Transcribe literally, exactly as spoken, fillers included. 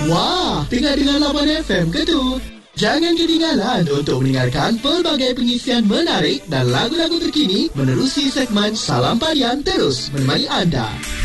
Wah, tengah dengar Lapan F M ke tu? Jangan ketinggalan untuk mendengarkan pelbagai pengisian menarik dan lagu-lagu terkini menerusi segmen Salam Parian terus menemani anda.